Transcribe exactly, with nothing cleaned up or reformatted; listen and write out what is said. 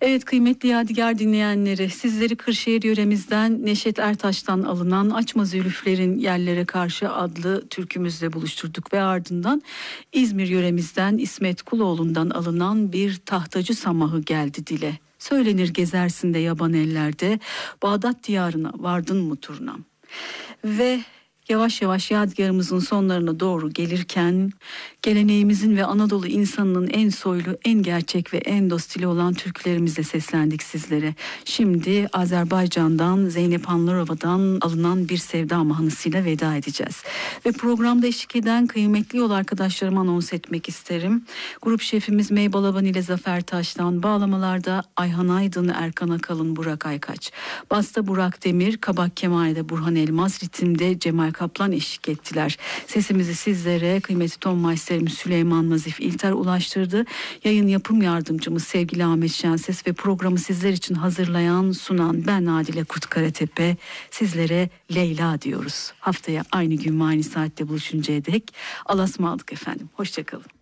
Evet kıymetli Yadigar dinleyenleri, sizleri Kırşehir yöremizden Neşet Ertaş'tan alınan Açma Zülüflerin Yerlere Karşı adlı türkümüzle buluşturduk ve ardından İzmir yöremizden İsmet Kuloğlu'ndan alınan bir tahtacı samahı geldi dile. Söylenir gezersin de yaban ellerde, Bağdat diyarına vardın mı turnam? Ve yavaş yavaş yadigarımızın sonlarına doğru gelirken geleneğimizin ve Anadolu insanının en soylu, en gerçek ve en dost dili olan türkülerimizle seslendik sizlere. Şimdi Azerbaycan'dan Zeynep Hanlırova'dan alınan bir sevda mahnısıyla veda edeceğiz. Ve programda eşlik eden kıymetli yol arkadaşlarıma anons etmek isterim. Grup şefimiz Mey Balaban ile Zafer Taş'tan, bağlamalarda Ayhan Aydın, Erkan Akalın, Burak Aykaç, basta Burak Demir, kabak kemanede Burhan Elmaz, ritimde Cemal Kaplan eşlik ettiler. Sesimizi sizlere kıymetli ton masterimiz Süleyman Nazif İlter ulaştırdı. Yayın yapım yardımcımız sevgili Ahmet Şenses ve programı sizler için hazırlayan, sunan ben Adile Kurtkaratepe. Sizlere Leyla diyoruz. Haftaya aynı gün ve aynı saatte buluşuncaya dek Allah'a ısmarladık efendim. Hoşçakalın.